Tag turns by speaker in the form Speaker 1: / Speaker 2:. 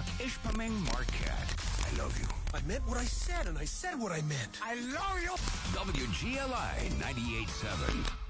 Speaker 1: Ishpeming Marquette. I love you.
Speaker 2: I meant what I said, and I said what I meant.
Speaker 1: I love you. WGLI 98.7.